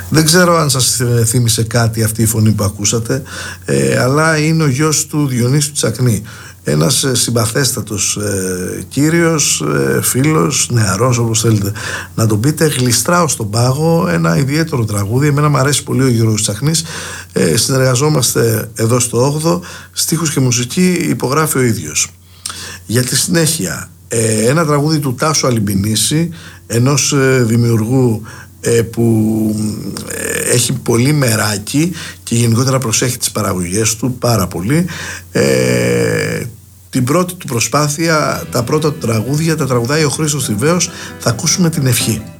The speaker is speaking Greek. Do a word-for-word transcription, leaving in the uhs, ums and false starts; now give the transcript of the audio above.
Δεν ξέρω αν σας θύμισε κάτι αυτή η φωνή που ακούσατε, ε, αλλά είναι ο γιος του Διονύσου Τσακνή. Ένας συμπαθέστατος ε, κύριος, ε, φίλος, νεαρός όπως θέλετε να τον πείτε. Γλιστράω στον πάγο, ένα ιδιαίτερο τραγούδι. Εμένα μου αρέσει πολύ ο Γιώργος Τσαχνής. ε, Συνεργαζόμαστε εδώ στο όγδοο. Στίχους και μουσική υπογράφει ο ίδιος. Για τη συνέχεια, ε, ένα τραγούδι του Τάσου Αλυμπινίση, ενός ε, δημιουργού ε, που ε, έχει πολύ μεράκι και γενικότερα προσέχει τις παραγωγές του πάρα πολύ. ε, Την πρώτη του προσπάθεια, τα πρώτα του τραγούδια τα τραγουδάει ο Χρήστος Θηβαίος. Θα ακούσουμε την Ευχή.